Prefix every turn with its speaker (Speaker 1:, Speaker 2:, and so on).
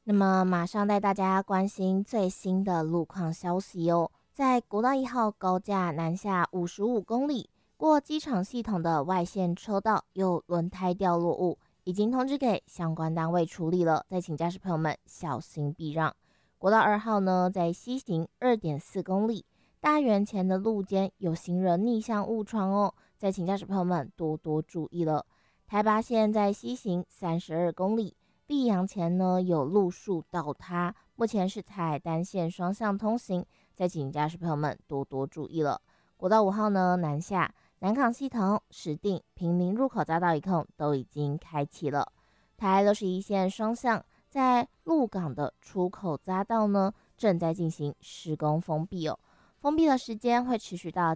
Speaker 1: 那么马上带大家关心最新的路况消息哦。在国道1号高架南下55公里，过机场系统的外线车道有轮胎掉落物，已经通知给相关单位处理了，再请驾驶朋友们小心避让。国道2号呢，在西行2.4公里，大园前的路肩有行人逆向误闯哦，再请驾驶朋友们多多注意了。台八线在西行32公里。溧阳前呢有路树倒塌，目前是采单线双向通行，再请驾驶朋友们多多注意了。国道5号呢南下南港系统、石碇、平林入口匝道一控都已经开启了。台61线双向在鹿港的出口匝道呢正在进行施工封闭哦，封闭的时间会持续到